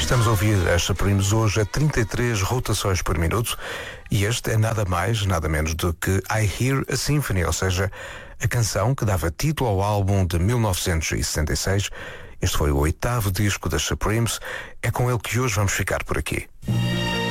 Estamos a ouvir as Supremes hoje a 33 rotações por minuto e este é nada mais, nada menos do que I Hear a Symphony, ou seja, a canção que dava título ao álbum de 1966. Este foi o 8º disco das Supremes. É com ele que hoje vamos ficar por aqui.